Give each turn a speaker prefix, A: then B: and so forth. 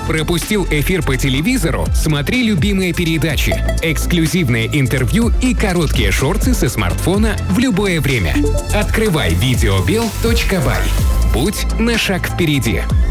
A: Пропустил эфир по телевизору? Смотри любимые передачи, эксклюзивные интервью и короткие шорты со смартфона в любое время. Открывай videobel.by. Будь на шаг впереди.